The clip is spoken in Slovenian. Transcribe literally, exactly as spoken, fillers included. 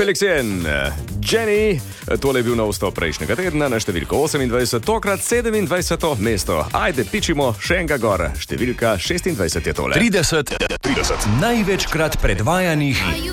Felix Jen, Jenny, tole je bil nov vstop prejšnjega tedna na številko osemindvajset, tokrat sedemindvajseto mesto. Ajde, pičimo še enega gor, številka šestindvajset je tole. trideset, trideset največkrat predvajanih